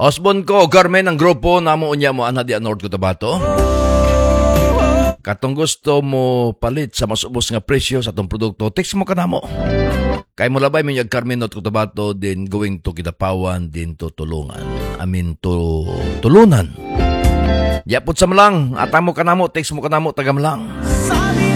Osbon ko, Carmen, ang grupo namo unya mo ana di North Cotabato. Katong gusto mo palit sa mas ubos nga presyo sa atong produkto, text mo kanamo. Kay mo labay minyag Carmen North Cotabato, din going to Kidapawan, din to Tulungan. Tulunan. Yapot sa malang, atamo kanamo, text mo kanamo, tagam lang.